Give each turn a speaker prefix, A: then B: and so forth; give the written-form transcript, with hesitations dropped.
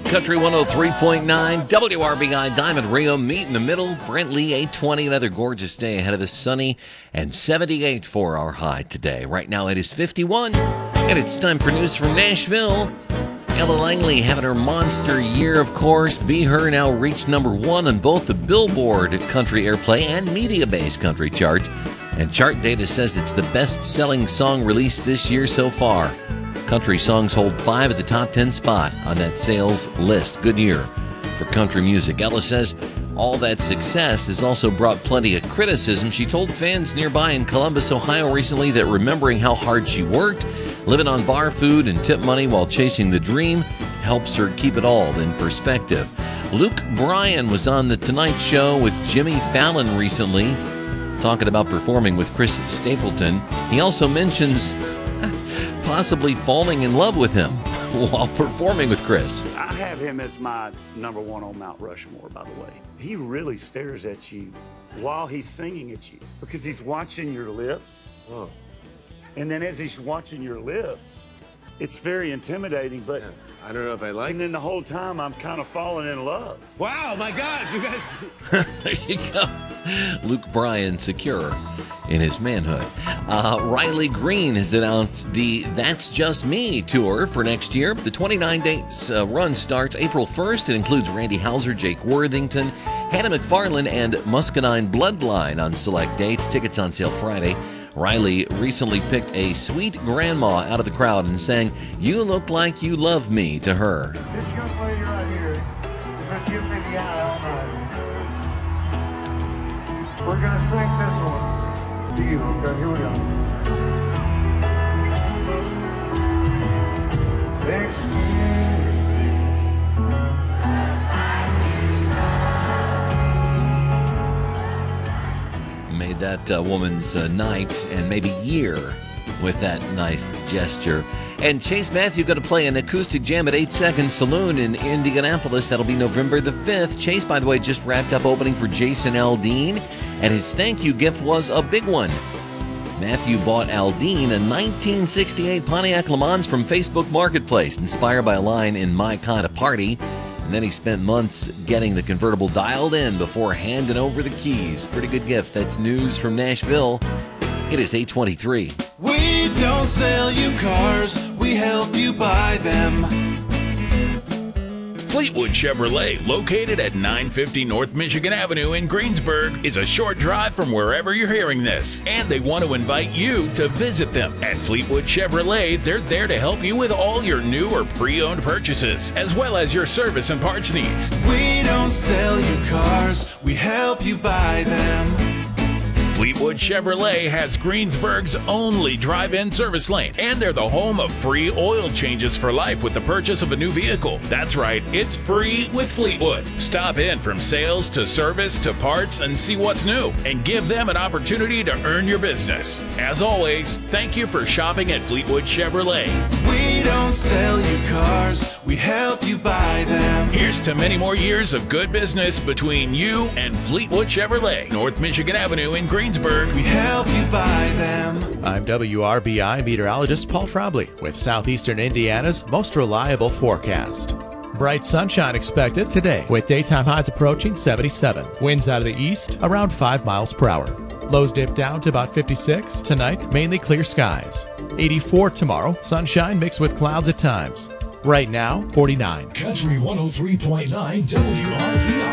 A: Country 103.9, WRBI Diamond Rio, meet in the middle. Brent Lee, 820, another gorgeous day ahead of us, sunny and 78 for our high today. Right now it is 51, and it's time for news from Nashville. Ella Langley having her monster year, of course. Be Her now reached number 1 on both the Billboard Country Airplay and Media-Based Country charts. And chart data says it's the best-selling song released this year so far. Country songs hold 5 at the top 10 spot on that sales list. Good year for country music. Ella says all that success has also brought plenty of criticism. She told fans nearby in Columbus, Ohio recently that remembering how hard she worked, living on bar food and tip money while chasing the dream, helps her keep it all in perspective. Luke Bryan was on The Tonight Show with Jimmy Fallon recently, talking about performing with Chris Stapleton. He also mentions possibly falling in love with him while performing with Chris.
B: I have him as my number 1 on Mount Rushmore, by the way. He really stares at you while he's singing at you because he's watching your lips.
C: Oh.
B: And then as he's watching your lips, it's very intimidating, but
C: Yeah. I don't know if I like
B: and then the whole time I'm kind of falling in love.
C: Wow, my God, you guys.
A: There you go. Luke Bryan secure in his manhood. Riley Green has announced the That's Just Me tour for next year. The 29-day run starts April 1st. It includes Randy Houser, Jake Worthington, Hannah McFarlane, and Muscadine Bloodline on select dates. Tickets on sale Friday. Riley recently picked a sweet grandma out of the crowd and sang "You Look Like You Love Me" to her.
D: This young lady right here has been giving me the eye all night. We're gonna sing this one to you. Okay, here we go. Excuse
A: Made that woman's night and maybe year with that nice gesture. And Chase Matthew going to play an acoustic jam at 8 Second Saloon in Indianapolis. That'll be November the 5th. Chase, by the way, just wrapped up opening for Jason Aldean, and his thank you gift was a big one. Matthew bought Aldean a 1968 Pontiac Le Mans from Facebook Marketplace, inspired by a line in My Kind of Party. And then he spent months getting the convertible dialed in before handing over the keys. Pretty good gift. That's news from Nashville. It is 8:23.
E: We don't sell you cars, we help you buy them.
F: Fleetwood Chevrolet, located at 950 North Michigan Avenue in Greensburg, is a short drive from wherever you're hearing this. And they want to invite you to visit them. At Fleetwood Chevrolet, they're there to help you with all your new or pre-owned purchases, as well as your service and parts needs.
E: We don't sell you cars, we help you buy them.
F: Fleetwood Chevrolet has Greensburg's only drive-in service lane, and they're the home of free oil changes for life with the purchase of a new vehicle. That's right, it's free with Fleetwood. Stop in from sales to service to parts and see what's new, and give them an opportunity to earn your business. As always, thank you for shopping at Fleetwood Chevrolet.
E: We don't sell you cars, we help you buy them.
F: Here's to many more years of good business between you and Fleetwood Chevrolet, North Michigan Avenue in Greensburg.
E: We help you buy them.
G: I'm WRBI meteorologist Paul Trombley with Southeastern Indiana's most reliable forecast. Bright sunshine expected today with daytime highs approaching 77. Winds out of the east around 5 miles per hour. Lows dip down to about 56. Tonight, mainly clear skies. 84 tomorrow, sunshine mixed with clouds at times. Right now, 49.
H: Country 103.9 WRBI.